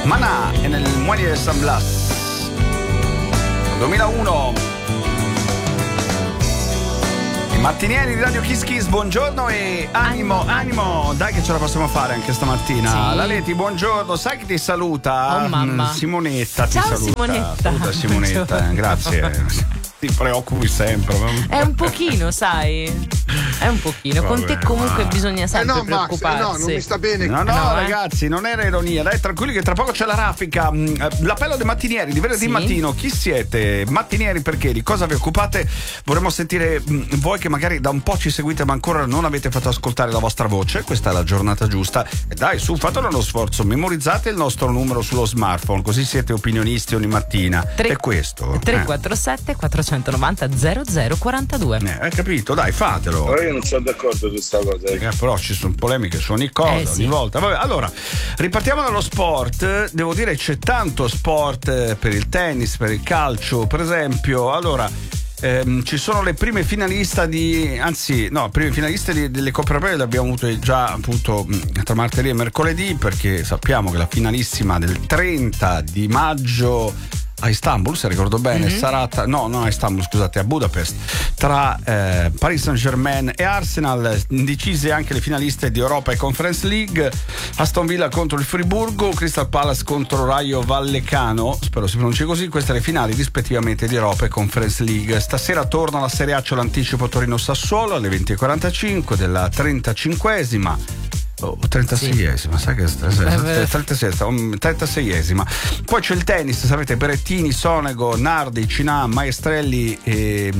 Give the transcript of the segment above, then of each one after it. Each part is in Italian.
Maná en el Muelle de San Blas 2001. I mattinieri di Radio Kiss Kiss, buongiorno e animo, dai che ce la possiamo fare anche stamattina. Sì. La Leti, buongiorno, sai chi ti saluta? Oh mamma. Simonetta ti Ciao, saluta. Simonetta. Saluta Simonetta, grazie. Ti preoccupi sempre. È un pochino, sai? È un pochino. Con te comunque bisogna sempre no, Max, preoccuparsi. no, non mi sta bene. No, ragazzi, non era ironia. Dai, tranquilli che tra poco c'è la raffica. L'appello dei mattinieri di venerdì mattino. Chi siete? Mattinieri perché? Di cosa vi occupate? Vorremmo sentire voi che magari da un po' ci seguite ma ancora non avete fatto ascoltare la vostra voce. Questa è la giornata giusta. E dai, su, fatelo uno sforzo. Memorizzate il nostro numero sullo smartphone, così siete opinionisti ogni mattina. È questo. 347 490 0042. Hai capito? Dai, fatelo. Però io non sono d'accordo su questa cosa. Però ci sono polemiche su ogni cosa, sì. ogni volta. Vabbè, allora, ripartiamo dallo sport. Devo dire c'è tanto sport per il tennis, per il calcio, per esempio. Allora, ci sono le prime finaliste delle Coppe Europee, le abbiamo avute già appunto tra martedì e mercoledì, perché sappiamo che la finalissima del 30 di maggio a Istanbul, se ricordo bene, sarà non a Istanbul, scusate, a Budapest, tra Paris Saint-Germain e Arsenal. Decise anche le finaliste di Europa e Conference League: Aston Villa contro il Friburgo, Crystal Palace contro Rayo Vallecano, spero si pronunci così. Queste le finali rispettivamente di Europa e Conference League. Stasera torna la Serie A, c'è l'anticipo Torino-Sassuolo alle 20:45 della 35esima o 36esima, sai che 36esima. Poi c'è il tennis, sapete, Berrettini, Sonego, Nardi, Cinà, Maestrelli e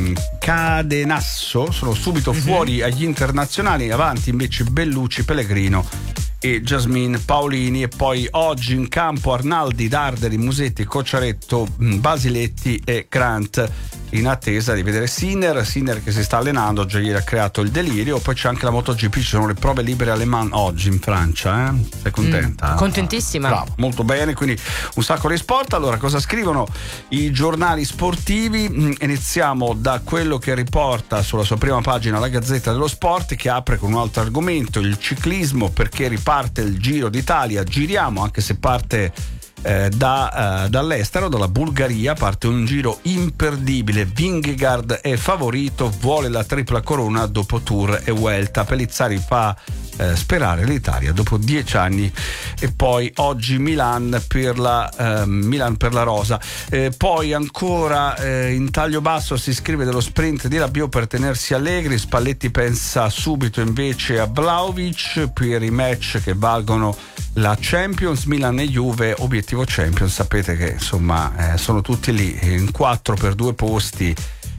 Cadenasso sono subito fuori agli internazionali, avanti invece Bellucci, Pellegrino e Jasmine Paolini. E poi oggi in campo Arnaldi, Darderi, Musetti, Cocciaretto, Basiletti e Grant, in attesa di vedere Sinner che si sta allenando, già ieri ha creato il delirio. Poi c'è anche la MotoGP, ci sono le prove libere alle Mans oggi in Francia, sei contenta? Contentissima. Bravo, molto bene, quindi un sacco di sport. Allora, cosa scrivono i giornali sportivi? Iniziamo da quello che riporta sulla sua prima pagina la Gazzetta dello Sport, che apre con un altro argomento, il ciclismo, perché riparte il Giro d'Italia. Giriamo, anche se parte dall'estero, dalla Bulgaria, parte un giro imperdibile. Vingegaard è favorito, vuole la tripla corona dopo Tour e Vuelta. Pellizzari fa sperare l'Italia dopo 10 anni. E poi oggi Milan per la rosa. Poi ancora in taglio basso si scrive dello sprint di Rabiot per tenersi allegri. Spalletti pensa subito invece a Vlahovic per i match che valgono la Champions. Milan e Juve, obiettivo Champions, sapete che insomma sono tutti lì in 4 per 2 posti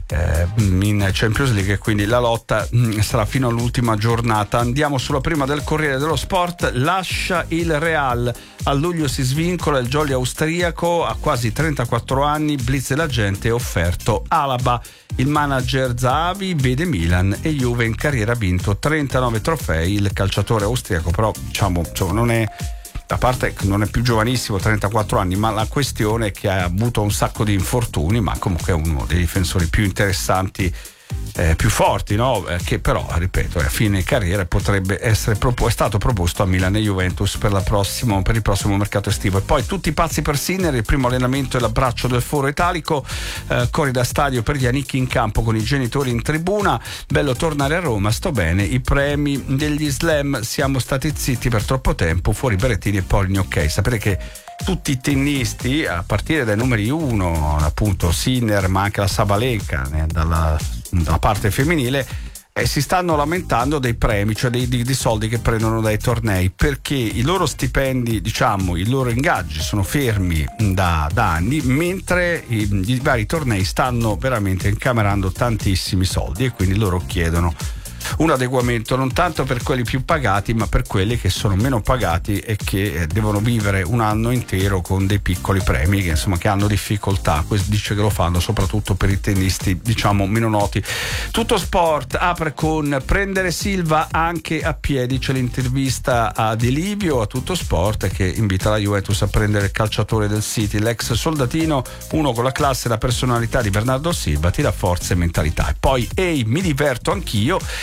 in Champions League, e quindi la lotta sarà fino all'ultima giornata. Andiamo sulla prima del Corriere dello Sport. Lascia il Real, a luglio si svincola il jolly austriaco a quasi 34 anni, blitz della gente, offerto Alaba. Il manager Zahavi vede Milan e Juve in carriera, ha vinto 39 trofei. Il calciatore austriaco però diciamo non è, a parte non è più giovanissimo, 34 anni, ma la questione è che ha avuto un sacco di infortuni, ma comunque è uno dei difensori più interessanti, più forti, no? Che però, ripeto, a fine carriera potrebbe essere è stato proposto a Milan e Juventus per il prossimo mercato estivo. E poi tutti pazzi per Sinner, il primo allenamento e l'abbraccio del foro italico, cori da stadio per Yannick in campo con i genitori in tribuna. Bello tornare a Roma, sto bene. I premi degli slam, siamo stati zitti per troppo tempo, fuori Berrettini e Polini. Ok, sapete che tutti i tennisti, a partire dai numeri 1, appunto Sinner, ma anche la Sabalenka dalla parte femminile, si stanno lamentando dei premi, cioè dei soldi che prendono dai tornei, perché i loro stipendi, diciamo i loro ingaggi sono fermi da anni, mentre i vari tornei stanno veramente incamerando tantissimi soldi, e quindi loro chiedono un adeguamento non tanto per quelli più pagati, ma per quelli che sono meno pagati e che devono vivere un anno intero con dei piccoli premi, che insomma che hanno difficoltà. Questo dice che lo fanno soprattutto per i tennisti diciamo meno noti. Tutto Sport apre con prendere Silva anche a piedi. C'è l'intervista a Di Livio a Tutto Sport, che invita la Juventus a prendere il calciatore del City, l'ex soldatino, uno con la classe e la personalità di Bernardo Silva, ti dà forza e mentalità. E poi mi diverto anch'io.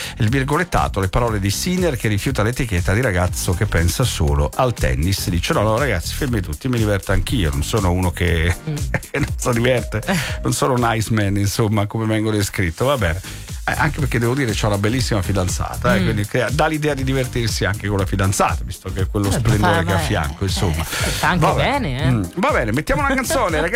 Il virgolettato, le parole di Sinner che rifiuta l'etichetta di ragazzo che pensa solo al tennis. Dice no ragazzi, fermi tutti, mi diverto anch'io, non sono uno che non si diverte, non sono un Iceman, insomma, come vengo descritto, va bene. Anche perché devo dire c'ho una bellissima fidanzata, quindi dà l'idea di divertirsi anche con la fidanzata, visto che è quello splendore che ha a fianco, insomma. Sta anche bene, Va bene, mettiamo una canzone, ragazzi.